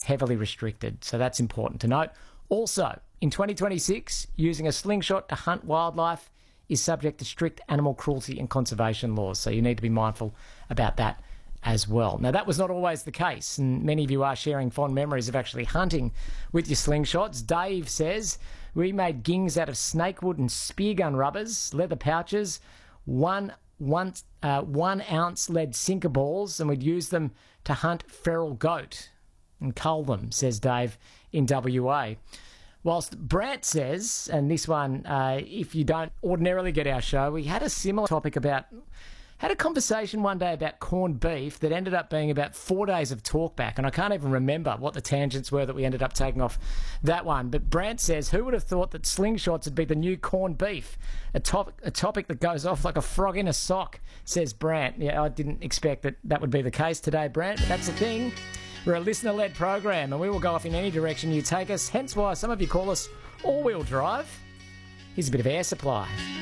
heavily restricted. So that's important to note. Also, in 2026, using a slingshot to hunt wildlife is subject to strict animal cruelty and conservation laws. So you need to be mindful about that as well. Now, that was not always the case, and many of you are sharing fond memories of actually hunting with your slingshots. Dave says, we made gings out of snakewood and spear gun rubbers, leather pouches, one ounce lead sinker balls, and we'd use them to hunt feral goat and cull them, says Dave in WA. Whilst Brant says, and this one, if you don't ordinarily get our show, we had a similar topic had a conversation one day about corned beef that ended up being about 4 days of talkback, and I can't even remember what the tangents were that we ended up taking off that one. But Brant says, who would have thought that slingshots would be the new corned beef? A topic that goes off like a frog in a sock, says Brant. Yeah, I didn't expect that would be the case today, Brant, but that's the thing. We're a listener-led program, and we will go off in any direction you take us, hence why some of you call us all-wheel drive. Here's a bit of Air Supply.